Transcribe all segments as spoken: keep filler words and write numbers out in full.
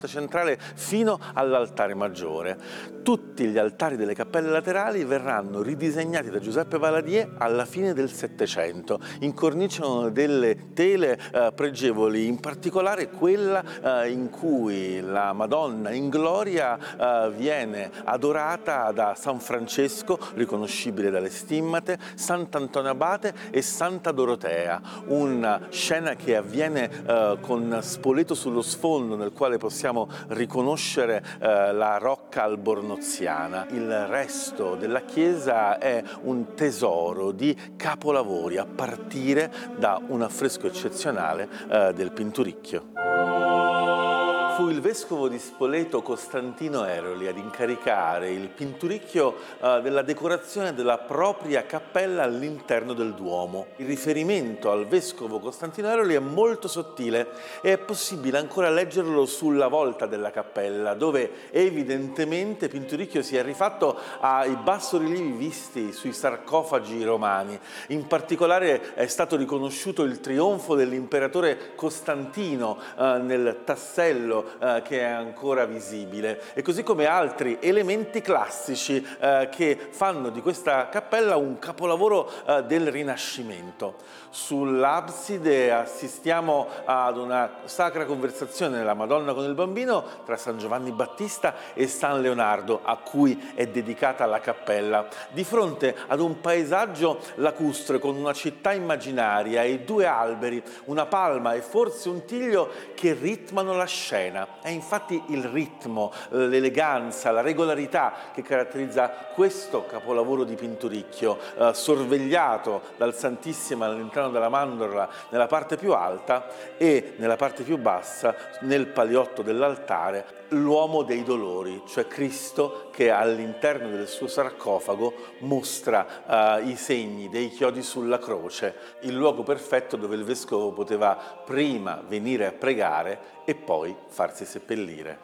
centrale fino all'altare maggiore. Tutti gli altari delle cappelle laterali verranno ridisegnati da Giuseppe Valadier alla fine del Settecento, incorniciano delle tele eh, pregevoli, in particolare quella eh, in cui la Madonna in gloria eh, viene adorata da San Francesco, riconoscibile dalle stimmate, Sant'Antonio Abate e Santa Dorotea, una scena che avviene eh, con Spoleto sullo sfondo, nel quale possiamo riconoscere eh, la rocca albornoziana. Il resto della chiesa è un tesoro di capolavori, a partire da un affresco eccezionale eh, del Pinturicchio. Fu il vescovo di Spoleto Costantino Eroli ad incaricare il Pinturicchio eh, della decorazione della propria cappella all'interno del Duomo. Il riferimento al vescovo Costantino Eroli è molto sottile e è possibile ancora leggerlo sulla volta della cappella, dove evidentemente Pinturicchio si è rifatto ai bassorilievi visti sui sarcofagi romani. In particolare è stato riconosciuto il trionfo dell'imperatore Costantino eh, nel tassello Eh, che è ancora visibile, e così come altri elementi classici eh, che fanno di questa cappella un capolavoro eh, del Rinascimento. Sull'abside assistiamo ad una sacra conversazione della Madonna con il Bambino tra San Giovanni Battista e San Leonardo, a cui è dedicata la cappella, di fronte ad un paesaggio lacustre con una città immaginaria e due alberi, una palma e forse un tiglio che ritmano la scena. È infatti il ritmo, l'eleganza, la regolarità che caratterizza questo capolavoro di Pinturicchio, eh, sorvegliato dal Santissimo all'interno della mandorla nella parte più alta e nella parte più bassa, nel paliotto dell'altare, l'uomo dei dolori, cioè Cristo che all'interno del suo sarcofago mostra eh, i segni dei chiodi sulla croce, il luogo perfetto dove il vescovo poteva prima venire a pregare e poi farsi seppellire.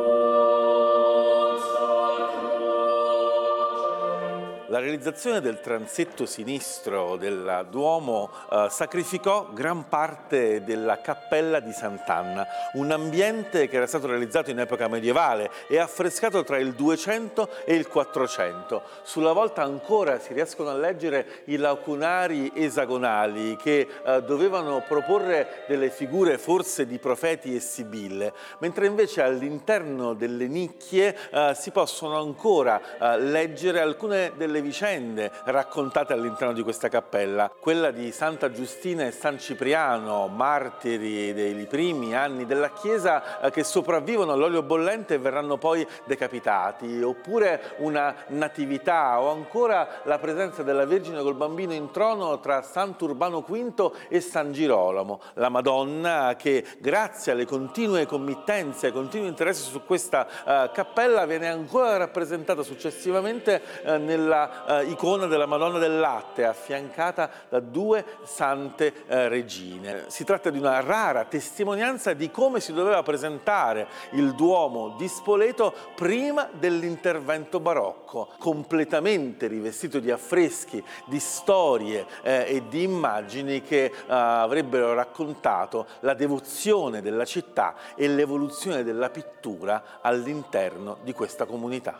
La realizzazione del transetto sinistro del Duomo eh, sacrificò gran parte della cappella di Sant'Anna, un ambiente che era stato realizzato in epoca medievale e affrescato tra il duecento e il quattrocento. Sulla volta ancora si riescono a leggere i lacunari esagonali che eh, dovevano proporre delle figure forse di profeti e sibille, mentre invece all'interno delle nicchie eh, si possono ancora eh, leggere alcune delle vicende raccontate all'interno di questa cappella. Quella di Santa Giustina e San Cipriano, martiri dei primi anni della Chiesa, eh, che sopravvivono all'olio bollente e verranno poi decapitati, oppure una natività, o ancora la presenza della Vergine col Bambino in trono tra Sant'Urbano quinto e San Girolamo, la Madonna che grazie alle continue committenze, ai continui interessi su questa eh, cappella viene ancora rappresentata successivamente eh, nella Uh, icona della Madonna del Latte, affiancata da due sante uh, regine. Si tratta di una rara testimonianza di come si doveva presentare il Duomo di Spoleto prima dell'intervento barocco, completamente rivestito di affreschi, di storie eh, e di immagini che uh, avrebbero raccontato la devozione della città e l'evoluzione della pittura all'interno di questa comunità.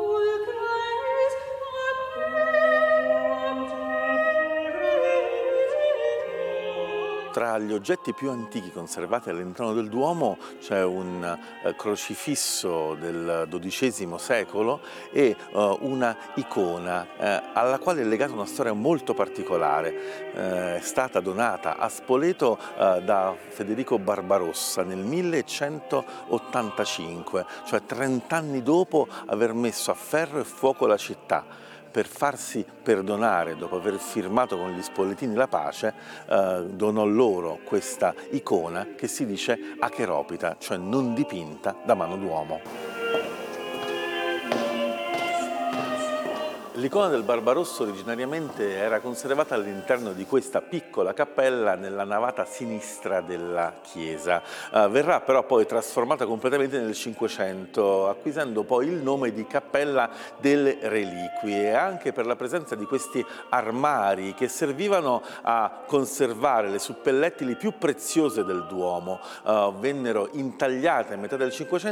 Tra gli oggetti più antichi conservati all'interno del Duomo c'è un eh, crocifisso del dodicesimo secolo e eh, una icona eh, alla quale è legata una storia molto particolare. Eh, è stata donata a Spoleto eh, da Federico Barbarossa nel millecentottantacinque, cioè trent'anni dopo aver messo a ferro e fuoco la città. Per farsi perdonare, dopo aver firmato con gli spoletini la pace, eh, donò loro questa icona che si dice acheropita, cioè non dipinta da mano d'uomo. L'icona del Barbarosso originariamente era conservata all'interno di questa piccola cappella nella navata sinistra della chiesa. Uh, verrà però poi trasformata completamente nel Cinquecento, acquisendo poi il nome di Cappella delle Reliquie, anche per la presenza di questi armadi che servivano a conservare le suppellettili più preziose del Duomo. Uh, vennero intagliate a metà del Cinquecento